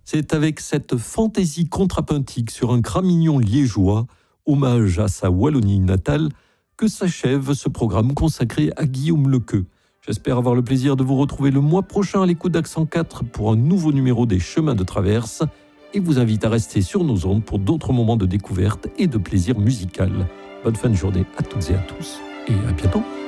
C'est avec cette fantaisie contrapuntique sur un gramignon liégeois, hommage à sa Wallonie natale, que s'achève ce programme consacré à Guillaume Lequeux. J'espère avoir le plaisir de vous retrouver le mois prochain à l'écoute d'Accent 4 pour un nouveau numéro des Chemins de Traverse et vous invite à rester sur nos ondes pour d'autres moments de découverte et de plaisir musical. Bonne fin de journée à toutes et à tous et à bientôt.